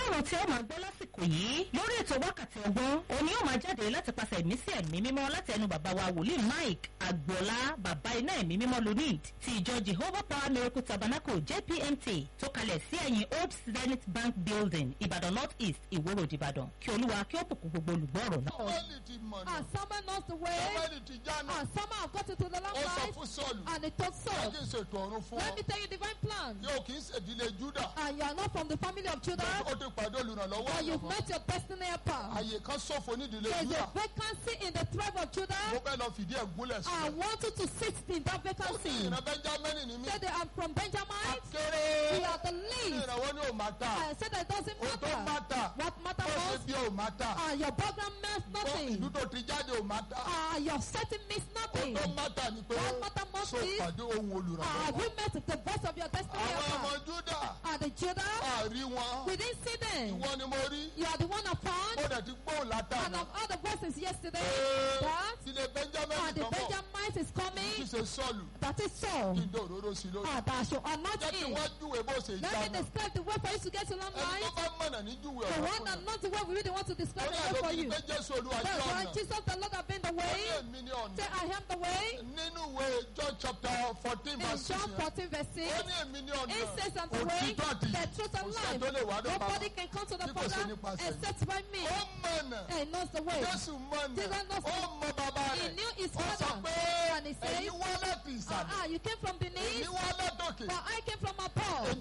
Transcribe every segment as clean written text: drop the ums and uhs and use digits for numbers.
ọlọ́run tí ó máa gbọ́ lásìkò yìí lórí ètò wákàtí ọgbọ́n òní yóò máa jáde láti pàṣẹ ìmísí ẹ̀mí mímọ́ láti ẹnu bàbá wa wòlíì Mike Agboola bàbá iná ẹ̀mí mímọ́ lunid ti ìjọ Jehovah Power Miracle Tabernacle JPMT tó kalẹ̀ sí ẹ̀yìn Old Zenith Bank Building Ìbàdàn North East Ìwó Road Ìbàdàn kí olúwa kí ó bùkún gbogbo olùgbọ́ ọ̀rọ̀ náà. And someone knows the way. And someone have got into the long life. And it told Saul, let me tell you divine plan. And you are not from the family of Judah. But you've met your destiny helper. There's a vacancy in the tribe of Judah. I want you to sit in that vacancy. Say they are from Benjamin. We are the least. I said that it doesn't matter. What matters most? Your background means nothing. Your setting means nothing. What matters most is have you met the voice of your destiny helper? The Judah, we didn't see them. You are the one I found. And of all the voices yesterday, that the Benjamite is coming. That is Saul. That shall anoint him. Let me describe the way for you to get to long life. The one that knows the way we really want to describe the way for you. That's why Jesus the Lord has been the way. Say, I am the way. John chapter 14 verse 6. In John 14 verse 6, it says I'm the way, the truth and life. Nobody can come to the Father except by me. He knows the way. Jesus knows the way. He knew his Father. And he says, you came from beneath, but I came from above.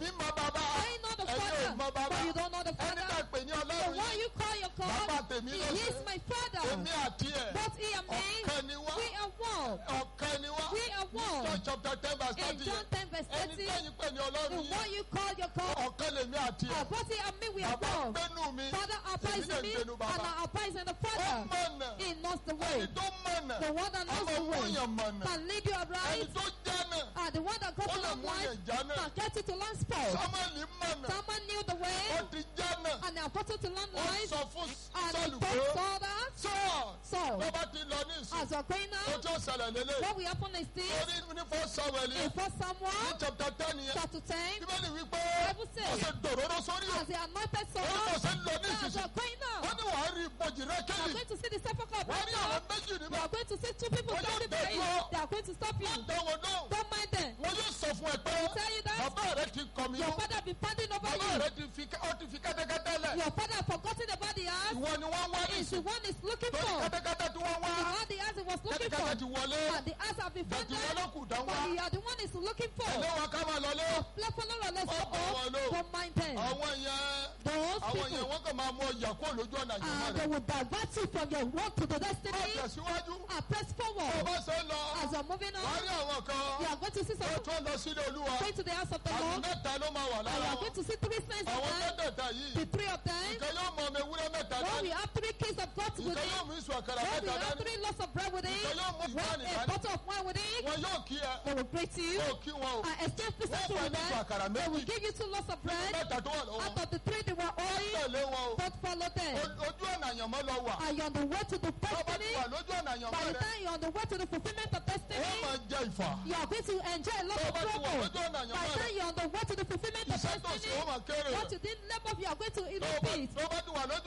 I know the Father, but you don't know the Father. So why you call your God? He is my Father. Both he and me, we are one. We are one. John chapter 10 verse 30. In John 10 verse 30, the one you call your God, both he and me, we are one. Father abides in me, and I abide in the Father. He knows the way. The one that knows the way can lead you aright. The one that goes to long life can get you to long spot. Someone knew the way, and they have got you to long life. And he told Saul that, Saul, as you're going now, what will happen is this. In 1 Samuel chapter 10, the Bible says, as the anointed Saul, as you're going now, you are going to see the sepulchre of Saul. You are going to see two people standing by you. They are going to stop you. Don't mind them. I will tell you that your father has been pounding over you. Your father has forgotten about the ass. It's the one he's looking for. The ass he was looking for. And the ass have been found out. But you are the one he's looking for. Let's go. Don't mind them. Those people. They will divert you from your road to the destiny. Press forward. As you're moving on, you are going to see some going to the house of the Lord. And you are going to see three saints of them. The three of them. When we have three keys of God within, when we have three loaves of bread within, when a bottle of wine within, they will greet you. Exchange presents with them. They will give you 2 loaves of bread. Out of the 3 they were owing, but follow them. Are you on the way to the destiny? By the time you're on the way to the fulfillment of destiny, you are going to enjoy a lot of trouble. By the time you're on the way to the fulfillment of destiny, what you didn't labor, you are going to eat.